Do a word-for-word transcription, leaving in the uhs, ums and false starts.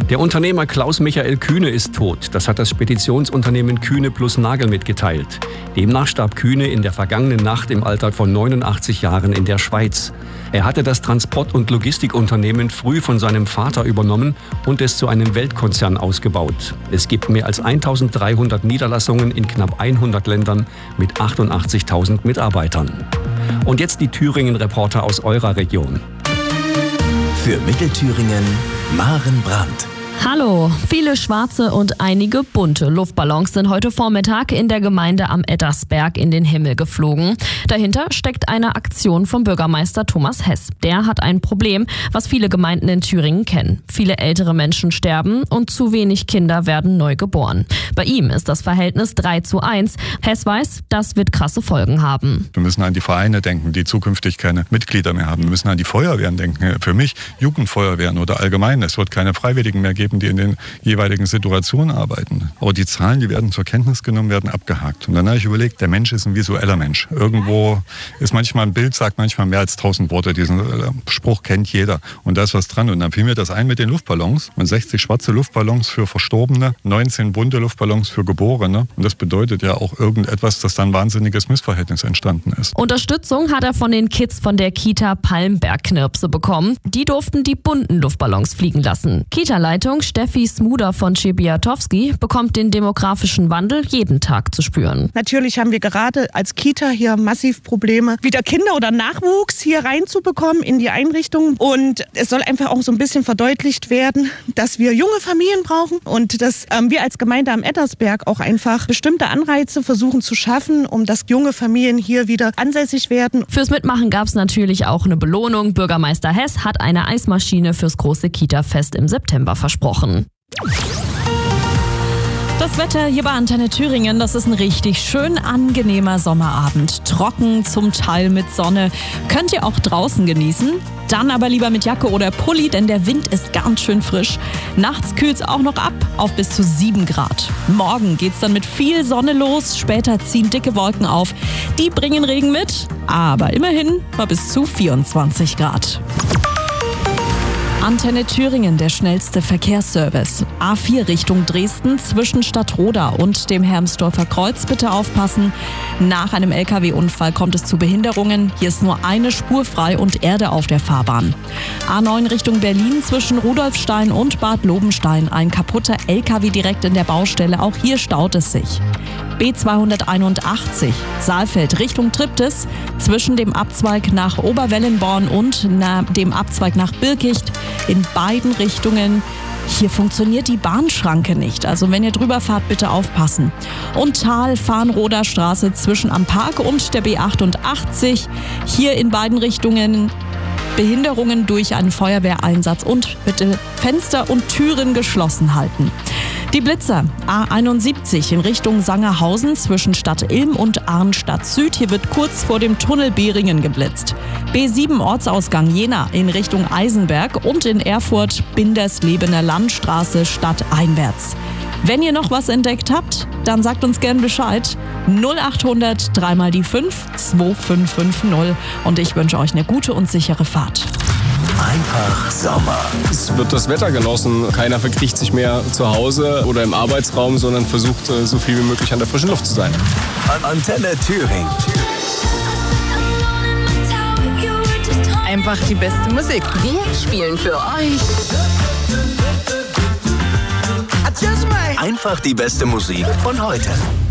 Der Unternehmer Klaus-Michael Kühne ist tot. Das hat das Speditionsunternehmen Kühne plus Nagel mitgeteilt. Demnach starb Kühne in der vergangenen Nacht im Alter von neunundachtzig Jahren in der Schweiz. Er hatte das Transport- und Logistikunternehmen früh von seinem Vater übernommen und es zu einem Weltkonzern ausgebaut. Es gibt mehr als eintausenddreihundert Niederlassungen in knapp hundert Ländern mit achtundachtzigtausend Mitarbeitern. Und jetzt die Thüringen-Reporter aus eurer Region. Für Mittelthüringen Maren Brandt. Hallo, viele schwarze und einige bunte Luftballons sind heute Vormittag in der Gemeinde am Ettersberg in den Himmel geflogen. Dahinter steckt eine Aktion vom Bürgermeister Thomas Hess. Der hat ein Problem, was viele Gemeinden in Thüringen kennen. Viele ältere Menschen sterben und zu wenig Kinder werden neu geboren. Bei ihm ist das Verhältnis drei zu eins. Hess weiß, das wird krasse Folgen haben. Wir müssen an die Vereine denken, die zukünftig keine Mitglieder mehr haben. Wir müssen an die Feuerwehren denken. Für mich Jugendfeuerwehren oder allgemein. Es wird keine Freiwilligen mehr geben, die in den jeweiligen Situationen arbeiten. Aber die Zahlen, die werden zur Kenntnis genommen, werden abgehakt. Und dann habe ich überlegt, der Mensch ist ein visueller Mensch. Irgendwo ist manchmal ein Bild, sagt manchmal mehr als tausend Worte. Diesen Spruch kennt jeder. Und da ist was dran. Und dann fiel mir das ein mit den Luftballons. Und sechzig schwarze Luftballons für Verstorbene, neunzehn bunte Luftballons für Geborene. Und das bedeutet ja auch irgendetwas, dass dann ein wahnsinniges Missverhältnis entstanden ist. Unterstützung hat er von den Kids von der Kita Palmberg-Knirpse bekommen. Die durften die bunten Luftballons fliegen lassen. Kita-Leitung Steffi Smuder von Szebiatowski bekommt den demografischen Wandel jeden Tag zu spüren. Natürlich haben wir gerade als Kita hier massiv Probleme, wieder Kinder oder Nachwuchs hier reinzubekommen in die Einrichtung. Und es soll einfach auch so ein bisschen verdeutlicht werden, dass wir junge Familien brauchen und dass ähm, wir als Gemeinde am Ettersberg auch einfach bestimmte Anreize versuchen zu schaffen, um dass junge Familien hier wieder ansässig werden. Fürs Mitmachen gab es natürlich auch eine Belohnung. Bürgermeister Hess hat eine Eismaschine fürs große Kita-Fest im September versprochen. Das Wetter hier bei Antenne Thüringen, das ist ein richtig schön angenehmer Sommerabend. Trocken, zum Teil mit Sonne. Könnt ihr auch draußen genießen. Dann aber lieber mit Jacke oder Pulli, denn der Wind ist ganz schön frisch. Nachts kühlt es auch noch ab auf bis zu sieben Grad. Morgen geht's dann mit viel Sonne los. Später ziehen dicke Wolken auf. Die bringen Regen mit, aber immerhin mal bis zu vierundzwanzig Grad. Antenne Thüringen, der schnellste Verkehrsservice. A vier Richtung Dresden zwischen Stadtroda und dem Hermsdorfer Kreuz. Bitte aufpassen. Nach einem L K W-Unfall kommt es zu Behinderungen. Hier ist nur eine Spur frei und Erde auf der Fahrbahn. A neun Richtung Berlin zwischen Rudolfstein und Bad Lobenstein. Ein kaputter L K W direkt in der Baustelle. Auch hier staut es sich. B zweihunderteinundachtzig Saalfeld Richtung Triptis zwischen dem Abzweig nach Oberwellenborn und dem Abzweig nach Birkicht in beiden Richtungen. Hier funktioniert die Bahnschranke nicht, also wenn ihr drüber fahrt, bitte aufpassen. Und Tal Farnroder Straße zwischen am Park und der B achtundachtzig. Hier in beiden Richtungen Behinderungen durch einen Feuerwehreinsatz und bitte Fenster und Türen geschlossen halten. Die Blitzer A einundsiebzig in Richtung Sangerhausen zwischen Stadt Ilm und Arnstadt Süd. Hier wird kurz vor dem Tunnel Behringen geblitzt. B sieben Ortsausgang Jena in Richtung Eisenberg und in Erfurt Binderslebener Landstraße stadteinwärts. Wenn ihr noch was entdeckt habt, dann sagt uns gern Bescheid. null achthundert drei mal die fünf zwei fünf fünf null und ich wünsche euch eine gute und sichere Fahrt. Einfach Sommer. Es wird das Wetter genossen. Keiner verkriecht sich mehr zu Hause oder im Arbeitsraum, sondern versucht, so viel wie möglich an der frischen Luft zu sein. Antenne Thüringen. Einfach die beste Musik. Wir spielen für euch. Einfach die beste Musik von heute.